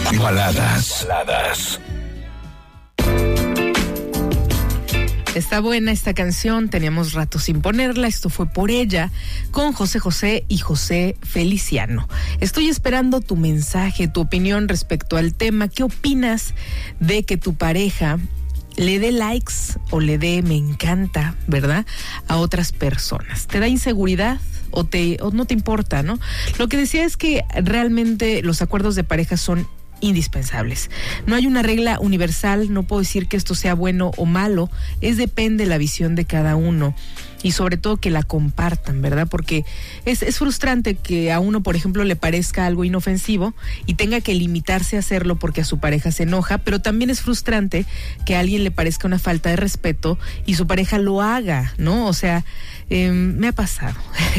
Baladas. Está buena esta canción, teníamos rato sin ponerla. Esto fue Por Ella, con José José y José Feliciano. Estoy esperando tu mensaje, tu opinión respecto al tema. ¿Qué opinas de que tu pareja le dé likes o le dé me encanta, verdad, a otras personas? ¿Te da inseguridad o no te importa, no? Lo que decía es que realmente los acuerdos de pareja son indispensables. No hay una regla universal, no puedo decir que esto sea bueno o malo, depende de la visión de cada uno. Y sobre todo que la compartan, ¿verdad? Porque es frustrante que a uno, por ejemplo, le parezca algo inofensivo y tenga que limitarse a hacerlo porque a su pareja se enoja, pero también es frustrante que a alguien le parezca una falta de respeto y su pareja lo haga, ¿no? O sea, me ha pasado.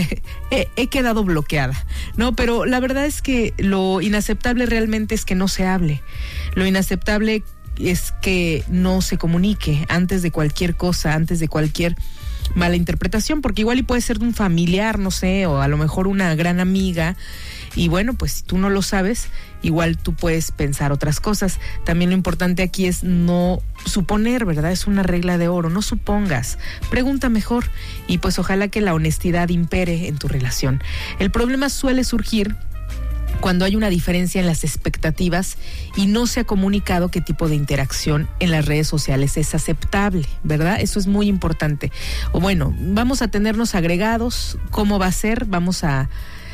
He quedado bloqueada, ¿no? Pero la verdad es que lo inaceptable realmente es que no se hable. Lo inaceptable es que no se comunique antes de cualquier cosa, antes de cualquier mala interpretación, porque igual y puede ser de un familiar, no sé, o a lo mejor una gran amiga, y bueno, pues si tú no lo sabes, igual tú puedes pensar otras cosas. También lo importante aquí es no suponer, ¿verdad? Es una regla de oro, no supongas, pregunta mejor, y pues ojalá que la honestidad impere en tu relación. El problema suele surgir cuando hay una diferencia en las expectativas y no se ha comunicado qué tipo de interacción en las redes sociales es aceptable, ¿verdad? Eso es muy importante. O bueno, vamos a tenernos agregados, ¿cómo va a ser? Vamos a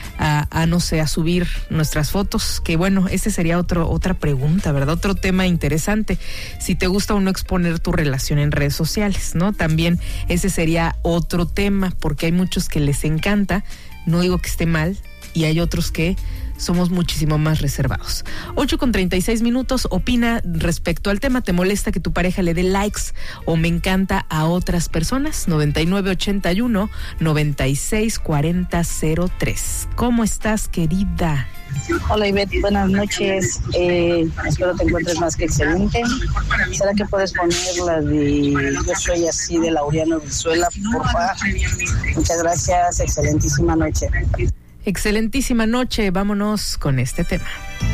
no sé, a subir nuestras fotos, que bueno, ese sería otra pregunta, ¿verdad? Otro tema interesante, si te gusta o no exponer tu relación en redes sociales, ¿no? También ese sería otro tema, porque hay muchos que les encanta, no digo que esté mal, y hay otros que somos muchísimo más reservados. 8:36, opina respecto al tema. ¿Te molesta que tu pareja le dé likes o me encanta a otras personas? 9981-964003. ¿Cómo estás, querida? Hola, Ivette, buenas noches. Espero te encuentres más que excelente. ¿Será que puedes poner la de Yo Soy Así de Laureano Brizuela, porfa? Muchas gracias, excelentísima noche. Excelentísima noche, vámonos con este tema.